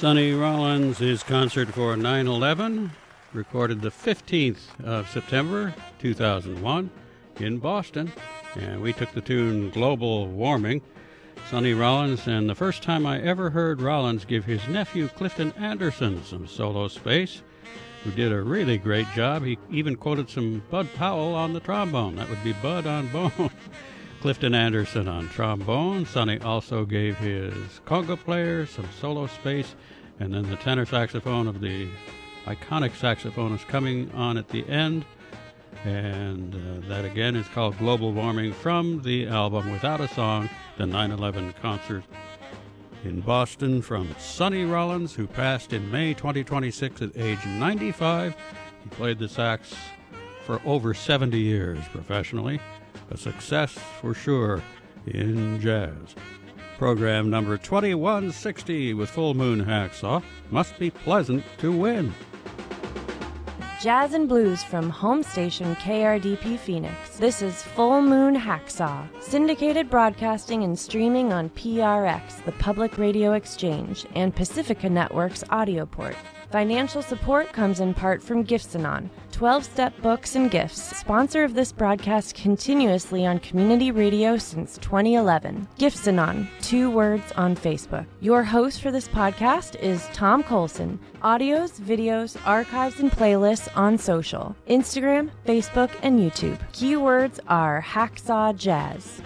Sonny Rollins, his concert for 9/11, recorded the 15th of September 2001 in Boston, and we took the tune Global Warming. Sonny Rollins, and the first time I ever heard Rollins give his nephew Clifton Anderson some solo space, who did a really great job. He even quoted some Bud Powell on the trombone. That would be Bud on bone. Clifton Anderson on trombone. Sonny also gave his conga player some solo space, and then the tenor saxophone of the iconic saxophonist coming on at the end. And that again is called Global Warming from the album Without a Song, the 9/11 concert in Boston from Sonny Rollins, who passed in May 2026 at age 95. He played the sax for over 70 years professionally. A success for sure in jazz. Program number 2160 with Full Moon Hacksaw. Must be pleasant to win. Jazz and blues from home station KRDP Phoenix. This is Full Moon Hacksaw. Syndicated broadcasting and streaming on PRX, the Public Radio Exchange, and Pacifica Network's audio port. Financial support comes in part from Gifts-A-Non, 12-step books and gifts, sponsor of this broadcast continuously on community radio since 2011. Gifts-A-Non, 2 words on Facebook. Your host for this podcast is Tom Colson. Audios, videos, archives, and playlists on social, Instagram, Facebook, and YouTube. Keywords are Hacksaw Jazz.